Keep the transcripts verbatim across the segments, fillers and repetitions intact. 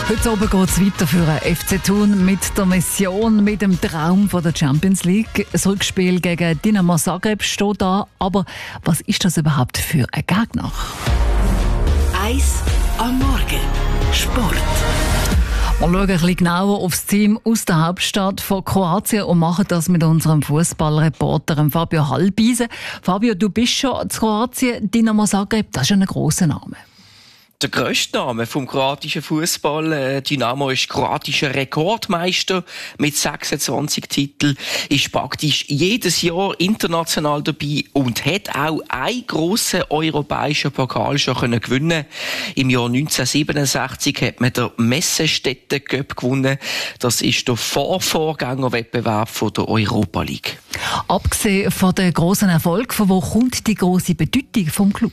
Heute Abend geht es weiter für den F C Thun mit der Mission, mit dem Traum von der Champions League. Das Rückspiel gegen Dinamo Zagreb steht da. Aber was ist das überhaupt für ein Gegner? Eis am Morgen. Sport. Wir schauen ein bisschen genauer auf das Team aus der Hauptstadt von Kroatien und machen das mit unserem Fußballreporter Fabio Halbisen. Fabio, du bist schon in Kroatien. Dinamo Zagreb, das ist ein grosser Name. Der grösste Name vom kroatischen Fußball. Dynamo ist kroatischer Rekordmeister mit sechsundzwanzig Titeln, ist praktisch jedes Jahr international dabei und hat auch einen grossen europäischen Pokal schon können gewinnen. Im Jahr neunzehnhundertsiebenundsechzig hat man den Messestädte Cup gewonnen. Das ist der Vorvorgängerwettbewerb von der Europa League. Abgesehen von dem grossen Erfolg, von wo kommt die grosse Bedeutung vom Club?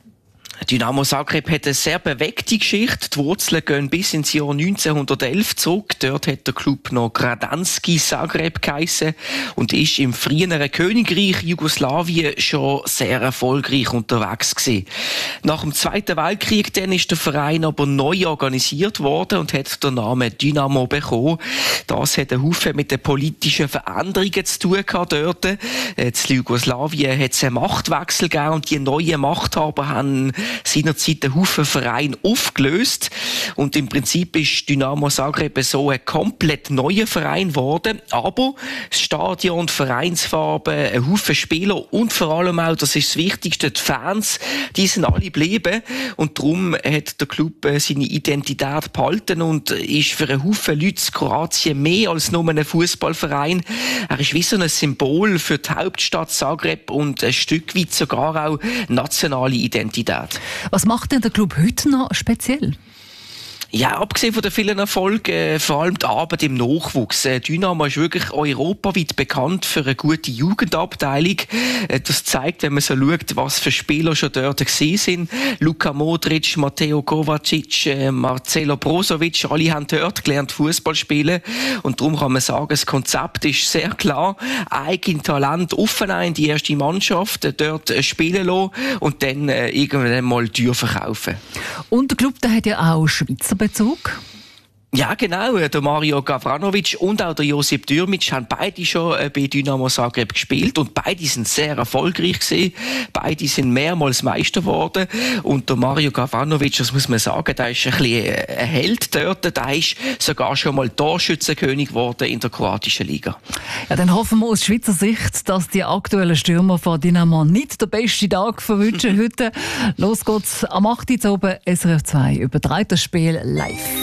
Dynamo Zagreb hat eine sehr bewegte Geschichte. Die Wurzeln gehen bis ins Jahr neunzehnhundertelf zurück. Dort hat der Club noch Gradanski Zagreb geheissen und ist im früheren Königreich Jugoslawien schon sehr erfolgreich unterwegs gewesen. Nach dem Zweiten Weltkrieg dann ist der Verein aber neu organisiert worden und hat den Namen Dynamo bekommen. Das hat einen Haufen mit den politischen Veränderungen zu tun gehabt dort. In Jugoslawien hat es einen Machtwechsel gegeben und die neuen Machthaber haben seinerzeit einen Haufen Vereine aufgelöst. Und im Prinzip ist Dynamo Zagreb so ein komplett neuer Verein geworden. Aber das Stadion, die Vereinsfarben, ein Haufen Spieler und vor allem auch, das ist das Wichtigste, die Fans, die sind alle geblieben. Und darum hat der Club seine Identität behalten und ist für einen Haufen Leute in Kroatien mehr als nur ein Fußballverein. Er ist wie so ein Symbol für die Hauptstadt Zagreb und ein Stück weit sogar auch nationale Identität. Was macht denn der Club heute noch speziell? Ja, abgesehen von den vielen Erfolgen, äh, vor allem die Arbeit im Nachwuchs. Äh, Dynamo ist wirklich europaweit bekannt für eine gute Jugendabteilung. Äh, das zeigt, wenn man so schaut, was für Spieler schon dort gewesen sind. Luka Modric, Mateo Kovacic, äh, Marcelo Brozovic, alle haben dort gelernt Fußball spielen. Und darum kann man sagen, das Konzept ist sehr klar. Eigen Talent offen in die erste Mannschaft, äh, dort äh, spielen lassen und dann äh, irgendwann mal Tür verkaufen. Und der Club, der hat ja auch Schweizer Bezug. Ja, genau. Der Mario Gavranovic und auch der Josip Dürmic haben beide schon bei Dynamo Zagreb gespielt und beide sind sehr erfolgreich gewesen. Beide sind mehrmals Meister geworden und der Mario Gavranovic, das muss man sagen, der ist ein bisschen ein Held dort. Der ist sogar schon mal Torschützenkönig geworden in der kroatischen Liga. Ja, dann hoffen wir aus Schweizer Sicht, dass die aktuellen Stürmer von Dynamo nicht den besten Tag verwünschen heute. Los geht's am acht Uhr oben, S R F zwei überträgt das Spiel live.